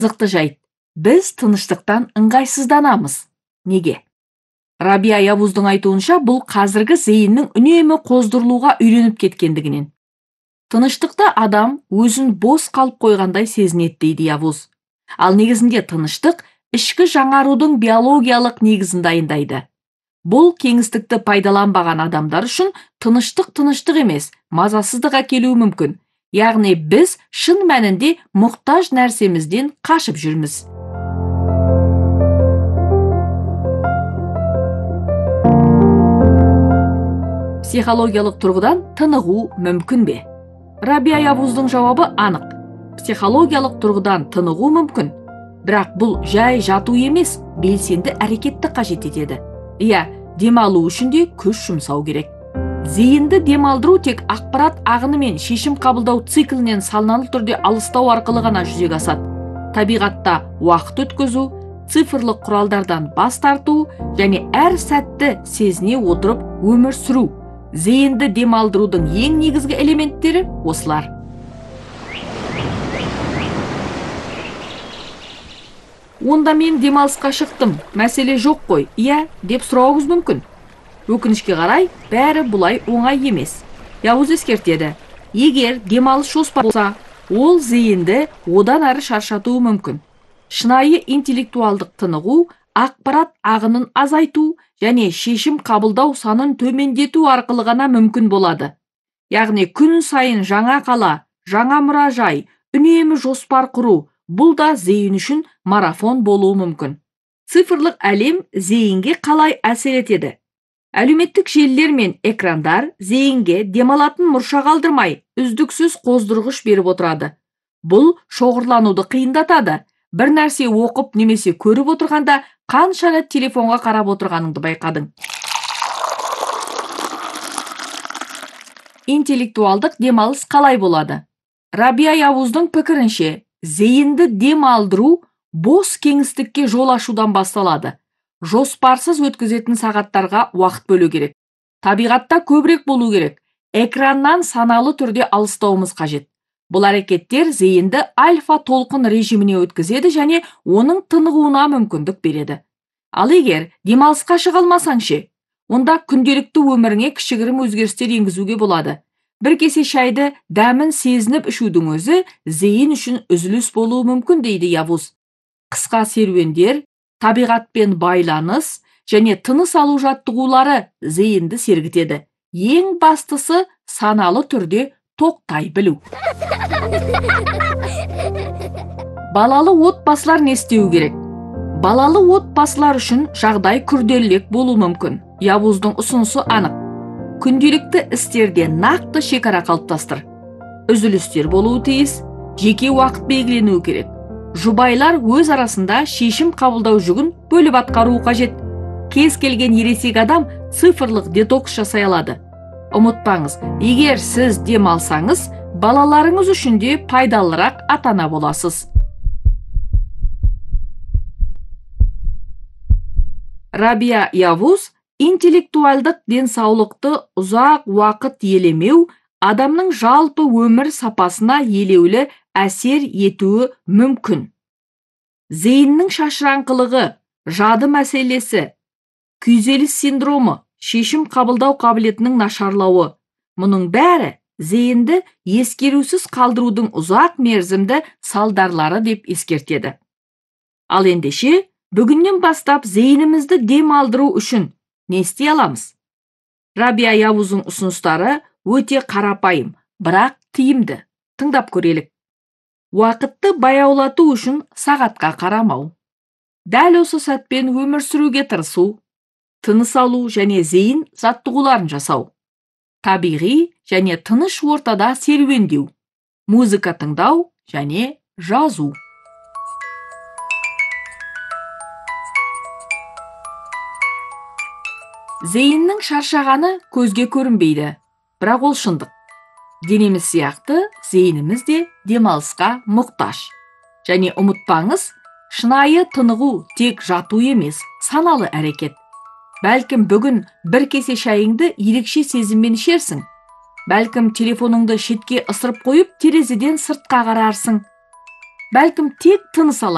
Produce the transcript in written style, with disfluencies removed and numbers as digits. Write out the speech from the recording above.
Қызықты жайт. Біз тыныштықтан ыңғайсызданамыз. Неге? Рабия Явуздың айтуынша, бұл қазіргі зейіннің үнемі қоздырылуға үйреніп кеткендігінен. Тыныштықта адам өзін бос қалып қойғандай сезінеді дейді Явуз. Ал негізінде тыныштық ішкі жаңарудың биологиялық негізін дайындайды. Бұл кеңістікті пайдаланбаған адамдар үшін тыныштық емес, мазасыздық әкелуі мүмкін. Яғни біз шын мәнінде мұқтаж нәрсемізден қашып жүрміз. Психологиялық тұрғыдан тынығу мүмкін бе? Рабия Явуздың жауабы анық. Психологиялық тұрғыдан тынығу мүмкін. Бірақ бұл жай жату емес, белсенді әрекетті қажет етеді. Демалу үшін де күш жұмсау керек. Зейінді демалдыру тек ақпарат ағыны мен шешім қабылдау циклінен саналы түрде алыстау арқылы ғана жүзеге асады. Табиғатта уақыт өткізу, цифрлық құралдардан бас тарту және әр сәтті сезіне отырып өмір сүру. Зейінді демалдырудың ең негізгі элементтері осылар. Онда мен демалысқа шықтым, мәселе жоқ қой, деп сұрауыңыз мүмкін. Өкінішке қарай, бәрі бұлай оңай емес. Явуз ескертеді. Егер демалыс жоспар болса, ол зейінді одан әрі шаршатуы мүмкін. Шынайы интеллектуалдық тынығу, ақпарат ағынын азайту және шешім қабылдау санын төмендету арқылы ғана мүмкін болады. Яғни күн сайын жаңа қала, жаңа мұражай, үнемі жоспар құру, бұл да зейін үшін марафон болуы мүмкін. Цифрлық әлем зейінге қалай әсер етеді? Әлеуметтік желілер мен экрандар зейінге демалатын мұрша қалдырмай, үздіксіз қоздырғыш беріп отырады. Бұл шоғырлануды қиындатады. Бір нәрсе оқып немесе көріп отырғанда қанша рет телефонға қарап отырғаныңды байқадың. Интеллектуалдық демалыс қалай болады? Рабия Явуздың пікірінше, зейінді демалдыру бос кеңістікке жол ашудан басталады. Жоспарсыз өткізетін сағаттарға уақыт бөлу керек. Табиғатта көбірек болу керек. Экраннан саналы түрде алыстауымыз қажет. Бұл әрекеттер зейінді альфа толқын режиміне өткізеді және оның тынығуына мүмкіндік береді. Ал егер демалысқа шыға алмасаң ше, онда күнделікті өміріңе кішігірім өзгерістер енгізуге болады. Бір кесе шайды дәмін сезініп ішудің өзі зейін үшін үзіліс болуы мүмкін дейді Явуз. Қысқа серуендер, табиғатпен байланыс және тыныс алу жаттығулары зейінді сергітеді. Ең бастысы саналы түрде тоқтай білу. Балалы отбасылар не істеу керек? Балалы отбасылар үшін жағдай күрделірек болуы мүмкін. Явуздың ұсынысы анық. Күнделікті істерде нақты шекара қалыптастыр. Үзілістер болуы тиіс, жеке уақыт белгіленуі керек. Жұбайлар өз арасында шешім қабылдау жүгін бөліп атқаруы қажет. Кез келген ересек адам цифрлық детокс жасай алады. Ұмытпаңыз, егер сіз демалсаңыз, балаларыңыз үшін де пайдалырақ ата-ана боласыз. Рабия Явуз интеллектуалдық денсаулықты ұзақ уақыт елемеу адамның жалпы өмір сапасына елеулі әсер етуі мүмкін. Зейіннің шашыраңқылығы, жады мәселесі, күйзеліс синдромы, шешім қабылдау қабілетінің нашарлауы. Мұның бәрі зейінді ескерусіз қалдырудың ұзақ мерзімді салдарлары деп ескертеді. Ал ендеше, бүгіннен бастап зейінімізді демалдыру үшін не істей аламыз? Рабия Явуздың ұсыныстары өте қарапайым, бірақ тиімді. Тыңдап көрелік. Уақытты баяулату үшін сағатқа қарамау. Дәл осы сәтпен өмір сүруге тырысу. Тыныс алу және зейін жаттығуларын жасау. Табиғи және тыныш ортада серуендеу. Музыка тыңдау және жазу. Зейіннің шаршағаны көзге көрінбейді, бірақ ол шындық. Денеміз сияқты зейініміз де демалысқа мұқтаж. Және ұмытпаңыз, шынайы тынығу тек жату емес, саналы әрекет. Бәлкім бүгін бір кесе шайыңды ерекше сезіммен ішерсің. Бәлкім телефоныңды шетке ысырып қойып, терезеден сыртқа қарарсың. Бәлкім тек тыныс аларсың.